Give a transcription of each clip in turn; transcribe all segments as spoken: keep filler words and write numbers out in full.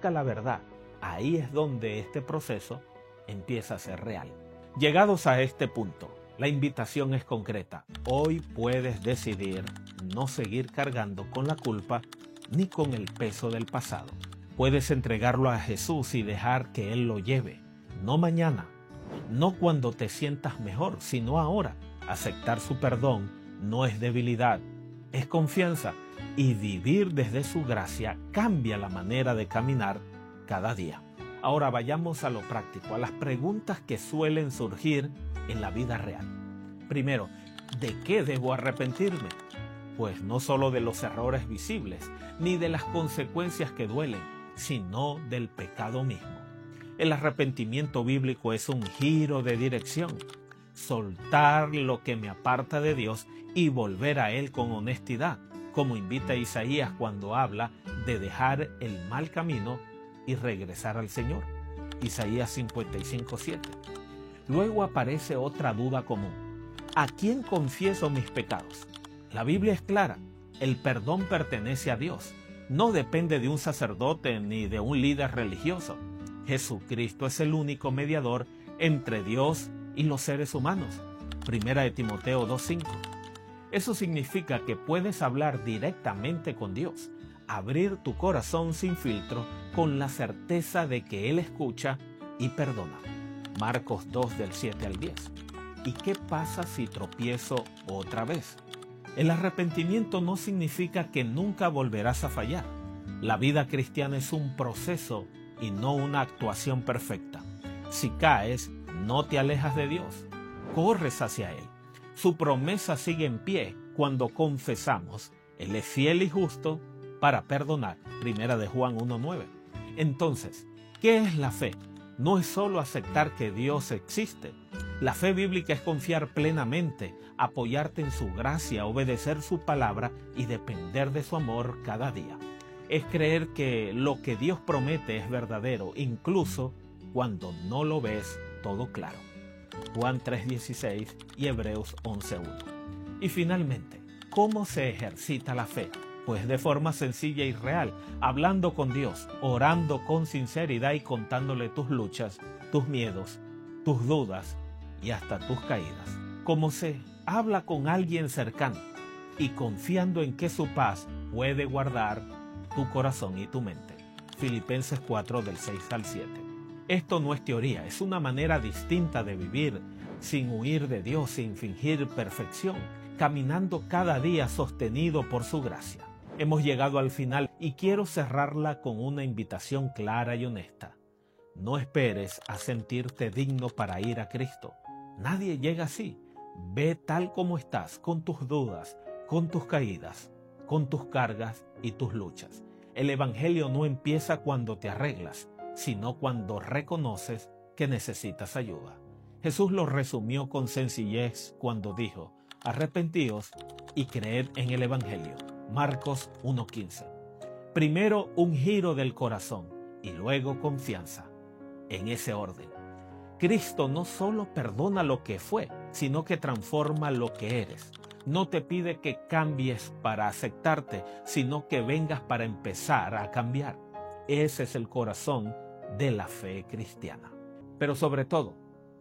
busca la verdad, ahí es donde este proceso empieza a ser real. Llegados a este punto, la invitación es concreta. Hoy puedes decidir no seguir cargando con la culpa ni con el peso del pasado. Puedes entregarlo a Jesús y dejar que Él lo lleve. No mañana, no cuando te sientas mejor, sino ahora. Aceptar su perdón no es debilidad, es confianza. Y vivir desde su gracia cambia la manera de caminar cada día. Ahora vayamos a lo práctico, a las preguntas que suelen surgir en la vida real. Primero, ¿de qué debo arrepentirme? Pues no solo de los errores visibles, ni de las consecuencias que duelen, sino del pecado mismo. El arrepentimiento bíblico es un giro de dirección, soltar lo que me aparta de Dios y volver a Él con honestidad, como invita Isaías cuando habla de dejar el mal camino y regresar al Señor. Isaías cincuenta y cinco, siete. Luego aparece otra duda común. ¿A quién confieso mis pecados? La Biblia es clara. El perdón pertenece a Dios. No depende de un sacerdote ni de un líder religioso. Jesucristo es el único mediador entre Dios y los seres humanos. Primera de Timoteo dos, cinco. Eso significa que puedes hablar directamente con Dios, abrir tu corazón sin filtro con la certeza de que Él escucha y perdona. Marcos dos del siete al diez. ¿Y qué pasa si tropiezo otra vez? El arrepentimiento no significa que nunca volverás a fallar. La vida cristiana es un proceso y no una actuación perfecta. Si caes, no te alejas de Dios, corres hacia Él. Su promesa sigue en pie cuando confesamos. Él es fiel y justo para perdonar. Primera de Juan uno, nueve. Entonces, ¿qué es la fe? No es solo aceptar que Dios existe. La fe bíblica es confiar plenamente, apoyarte en su gracia, obedecer su palabra y depender de su amor cada día. Es creer que lo que Dios promete es verdadero, incluso cuando no lo ves todo claro. Juan tres, dieciséis y Hebreos once, uno. Y finalmente, ¿cómo se ejercita la fe? Pues de forma sencilla y real, hablando con Dios, orando con sinceridad y contándole tus luchas, tus miedos, tus dudas y hasta tus caídas. Como se habla con alguien cercano y confiando en que su paz puede guardar tu corazón y tu mente. Filipenses cuatro del seis al siete. Esto no es teoría, es una manera distinta de vivir, sin huir de Dios, sin fingir perfección, caminando cada día sostenido por su gracia. Hemos llegado al final y quiero cerrarla con una invitación clara y honesta. No esperes a sentirte digno para ir a Cristo. Nadie llega así. Ve tal como estás, con tus dudas, con tus caídas, con tus cargas y tus luchas. El Evangelio no empieza cuando te arreglas, sino cuando reconoces que necesitas ayuda. Jesús lo resumió con sencillez cuando dijo: arrepentíos y creed en el Evangelio. Marcos uno, quince. Primero un giro del corazón y luego confianza. En ese orden. Cristo no solo perdona lo que fue, sino que transforma lo que eres. No te pide que cambies para aceptarte, sino que vengas para empezar a cambiar. Ese es el corazón de la fe cristiana. Pero sobre todo,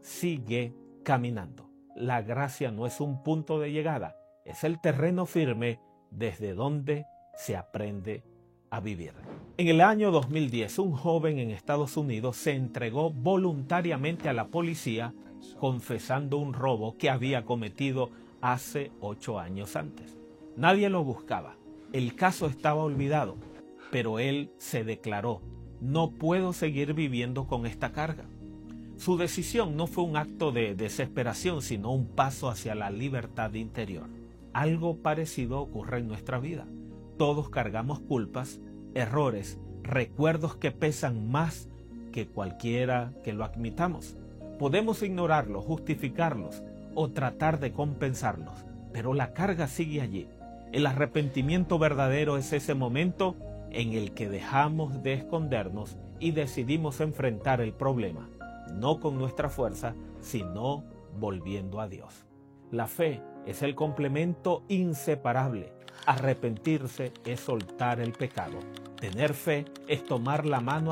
sigue caminando. La gracia no es un punto de llegada, es el terreno firme desde donde se aprende a vivir. En el año dos mil diez, un joven en Estados Unidos se entregó voluntariamente a la policía confesando un robo que había cometido hace ocho años antes. Nadie lo buscaba, el caso estaba olvidado, pero él se declaró: no puedo seguir viviendo con esta carga. Su decisión no fue un acto de desesperación, sino un paso hacia la libertad interior. Algo parecido ocurre en nuestra vida. Todos cargamos culpas, errores, recuerdos que pesan más que cualquiera que lo admitamos. Podemos ignorarlos, justificarlos o tratar de compensarlos, pero la carga sigue allí. El arrepentimiento verdadero es ese momento en el que dejamos de escondernos y decidimos enfrentar el problema, no con nuestra fuerza, sino volviendo a Dios. La fe es el complemento inseparable. Arrepentirse es soltar el pecado. Tener fe es tomar la mano